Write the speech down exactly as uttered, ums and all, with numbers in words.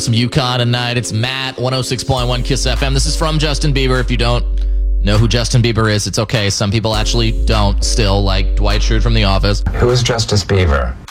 Some UConn tonight. It's Matt, one oh six point one Kiss F M. This is from Justin Bieber. If you don't know who Justin Bieber is, it's okay. Some people actually don't still, like Dwight Schrute from The Office. Who is Justice Bieber?